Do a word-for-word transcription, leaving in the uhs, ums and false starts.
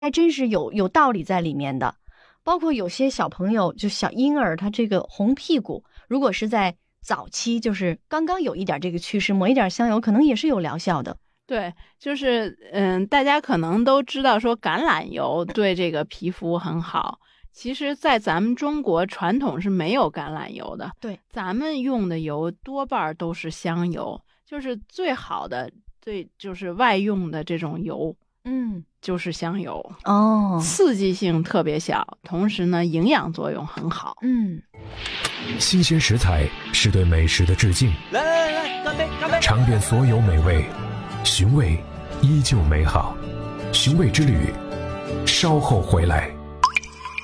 还真是有有道理在里面的。包括有些小朋友，就小婴儿，他这个红屁股，如果是在早期，就是刚刚有一点这个趋势，抹一点香油，可能也是有疗效的。 对，就是嗯，大家可能都知道说橄榄油对这个皮肤很好，其实在咱们中国传统是没有橄榄油的。 对， 咱们用的油多半都是香油，就是最好的最就是外用的这种油， 嗯， 就是香油哦， 刺激性特别小，同时呢营养作用很好。 嗯， 新鲜食材是对美食的致敬， 来来来，干杯干杯！ 尝遍所有美味，寻味依旧美好。寻味之旅，稍后回来。